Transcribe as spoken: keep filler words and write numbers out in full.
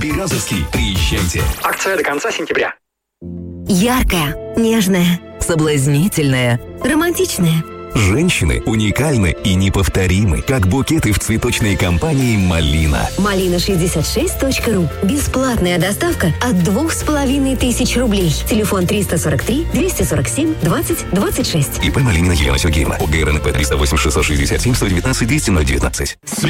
Березовский. Приезжайте. Акция до конца сентября. Яркая, нежная, соблазнительная, романтичная. Женщины уникальны и неповторимы, как букеты в цветочной компании «Малина». малина шестьдесят шесть точка ру. Бесплатная доставка от двух с половиной тысяч рублей. Телефон триста сорок три двести сорок семь двадцать двадцать шесть. ИП Малинина Елена Сергеевна. ОГРНП триста восемь шестьсот шестьдесят семь сто девятнадцать двести ноль девятнадцать.